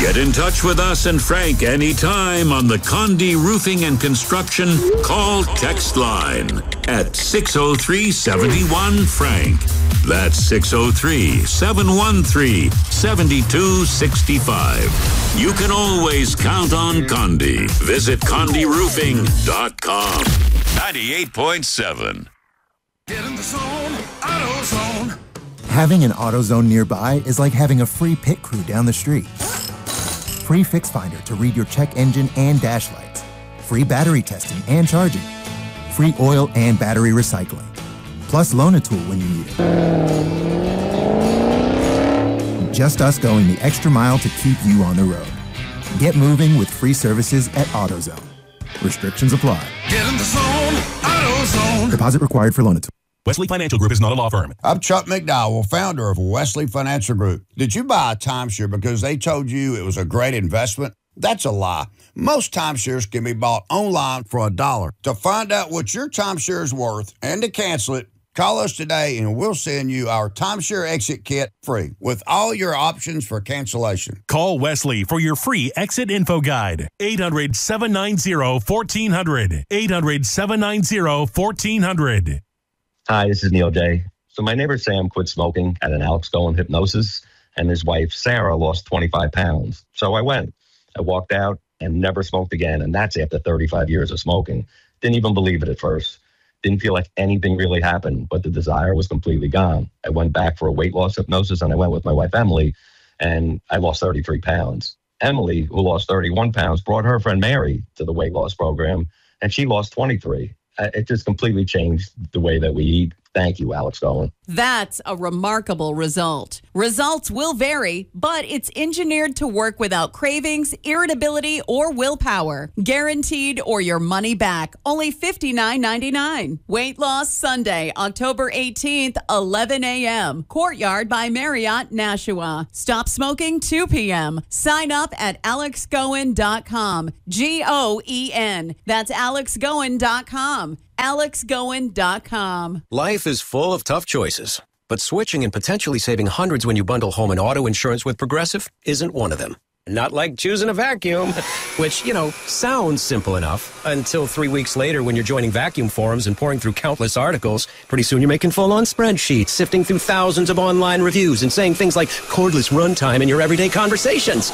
Get in touch with us and Frank anytime on the Condé Roofing and Construction call text line at 603-71-FRANK. That's 603-713-7265. You can always count on Condé. Visit CondéRoofing.com. 98.7. Get in the zone, AutoZone. Having an AutoZone nearby is like having a free pit crew down the street. Free Fix Finder to read your check engine and dash lights. Free battery testing and charging. Free oil and battery recycling. Plus Loan-A-Tool when you need it. Just us going the extra mile to keep you on the road. Get moving with free services at AutoZone. Restrictions apply. Get in the zone, AutoZone. Deposit required for Loan-A-Tool. Wesley Financial Group is not a law firm. I'm Chuck McDowell, founder of Wesley Financial Group. Did you buy a timeshare because they told you it was a great investment? That's a lie. Most timeshares can be bought online for $1. To find out what your timeshare is worth and to cancel it, call us today and we'll send you our timeshare exit kit free with all your options for cancellation. Call Wesley for your free exit info guide. 800-790-1400. 800-790-1400. Hi, this is Neil Day. So my neighbor Sam quit smoking at an Alex Goen hypnosis, and his wife Sarah lost 25 pounds. So I went. I walked out and never smoked again, and that's after 35 years of smoking. Didn't even believe it at first. Didn't feel like anything really happened, but the desire was completely gone. I went back for a weight loss hypnosis, and I went with my wife Emily, and I lost 33 pounds. Emily, who lost 31 pounds, brought her friend Mary to the weight loss program, and she lost 23. It just completely changed the way that we eat. Thank you, Alex Goen. That's a remarkable result. Results will vary, but it's engineered to work without cravings, irritability, or willpower. Guaranteed or your money back. Only $59.99. Weight Loss Sunday, October 18th, 11 a.m. Courtyard by Marriott, Nashua. Stop smoking 2 p.m. Sign up at alexgoen.com. Goen. That's alexgoen.com. alexgoen.com. Life is full of tough choices, but switching and potentially saving hundreds when you bundle home and auto insurance with Progressive isn't one of them. Not like choosing a vacuum, which, sounds simple enough until 3 weeks later when you're joining vacuum forums and pouring through countless articles. Pretty soon you're making full-on spreadsheets, sifting through thousands of online reviews and saying things like cordless runtime in your everyday conversations.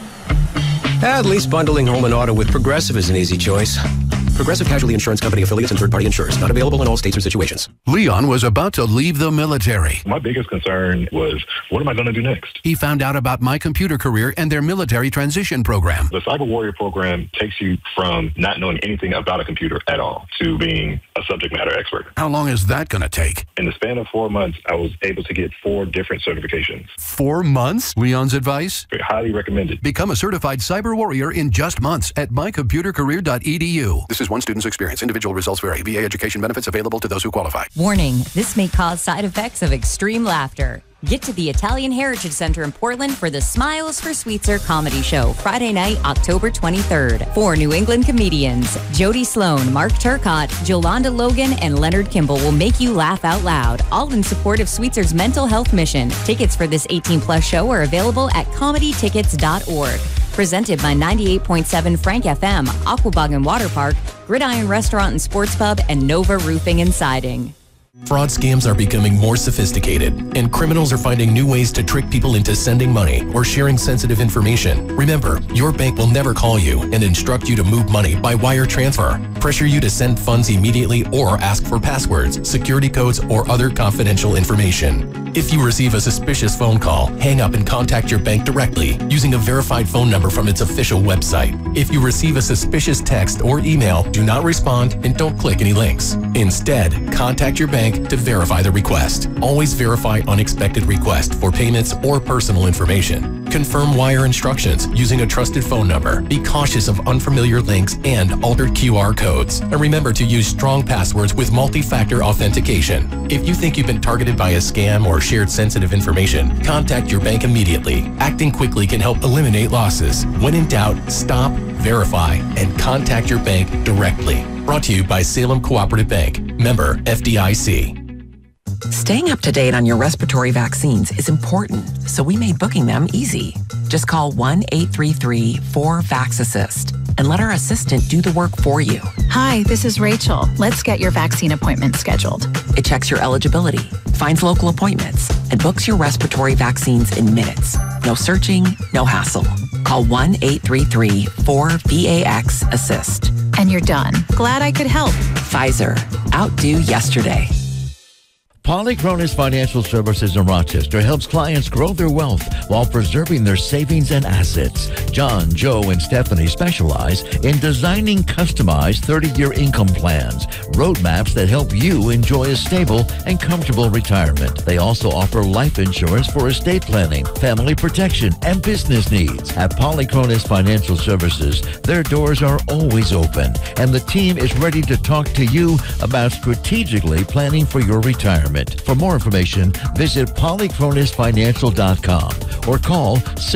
At least bundling home and auto with Progressive is an easy choice. Progressive Casualty Insurance Company affiliates and third-party insurers. Not available in all states or situations. Leon was about to leave the military. My biggest concern was, what am I going to do next? He found out about My Computer Career and their military transition program. The Cyber Warrior program takes you from not knowing anything about a computer at all to being a subject matter expert. How long is that going to take? In the span of 4 months, I was able to get 4 different certifications. 4 months? Leon's advice? Highly recommended. Become a certified cyber warrior in just months at mycomputercareer.edu. This is one student's experience. Individual results vary. VA education benefits available to those who qualify. Warning, this may cause side effects of extreme laughter. Get to the Italian Heritage Center in Portland for the Smiles for Sweetser comedy show, Friday night, October 23rd. 4 New England comedians, Jody Sloan, Mark Turcotte, Jolanda Logan, and Leonard Kimball will make you laugh out loud, all in support of Sweetser's mental health mission. Tickets for this 18-plus show are available at comedytickets.org. Presented by 98.7 Frank FM, Aquabog Water Park, Gridiron Restaurant and Sports Pub, and Nova Roofing and Siding. Fraud scams are becoming more sophisticated, and criminals are finding new ways to trick people into sending money or sharing sensitive information. Remember, your bank will never call you and instruct you to move money by wire transfer, pressure you to send funds immediately, or ask for passwords, security codes, or other confidential information. If you receive a suspicious phone call, hang up and contact your bank directly using a verified phone number from its official website. If you receive a suspicious text or email, do not respond and don't click any links. Instead, contact your bank to verify the request. Always verify unexpected requests for payments or personal information. Confirm wire instructions using a trusted phone number. Be cautious of unfamiliar links and altered QR codes. And remember to use strong passwords with multi-factor authentication. If you think you've been targeted by a scam or shared sensitive information, contact your bank immediately. Acting quickly can help eliminate losses. When in doubt, stop, verify, and contact your bank directly. Brought to you by Salem Cooperative Bank. Member FDIC. Staying up to date on your respiratory vaccines is important, so we made booking them easy. Just call 1-833-4VAX-ASSIST and let our assistant do the work for you. Hi, this is Rachel. Let's get your vaccine appointment scheduled. It checks your eligibility, finds local appointments, and books your respiratory vaccines in minutes. No searching, no hassle. Call 1-833-4VAX-ASSIST. And you're done. Glad I could help. Pfizer. Outdo yesterday. Polychronis Financial Services in Rochester helps clients grow their wealth while preserving their savings and assets. John, Joe, and Stephanie specialize in designing customized 30-year income plans, roadmaps that help you enjoy a stable and comfortable retirement. They also offer life insurance for estate planning, family protection, and business needs. At Polychronis Financial Services, their doors are always open, and the team is ready to talk to you about strategically planning for your retirement. For more information, visit polychronisfinancial.com or call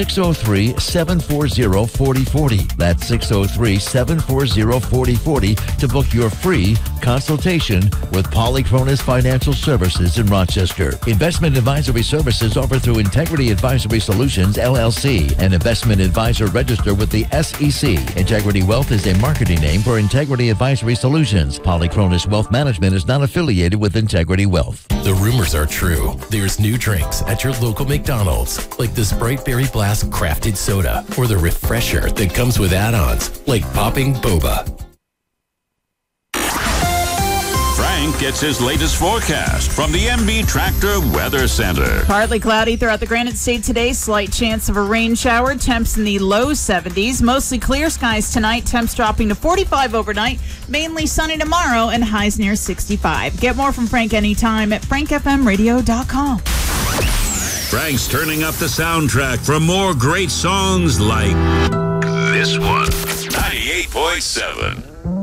603-740-4040. That's 603-740-4040 to book your free consultation with Polychronis Financial Services in Rochester. Investment advisory services offered through Integrity Advisory Solutions, LLC, an investment advisor registered with the SEC. Integrity Wealth is a marketing name for Integrity Advisory Solutions. Polychronis Wealth Management is not affiliated with Integrity Wealth. The rumors are true. There's new drinks at your local McDonald's, like the Sprite Berry Blast Crafted Soda, or the refresher that comes with add-ons, like Popping Boba. Frank gets his latest forecast from the MB Tractor Weather Center. Partly cloudy throughout the Granite State today. Slight chance of a rain shower. Temps in the low 70s. Mostly clear skies tonight. Temps dropping to 45 overnight. Mainly sunny tomorrow and highs near 65. Get more from Frank anytime at frankfmradio.com. Frank's turning up the soundtrack for more great songs like this one. 98.7.